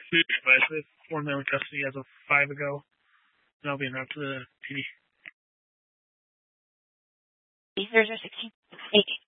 We've been advised with 4 male in custody as of 5 ago, and I'll be en route to the PD. 016.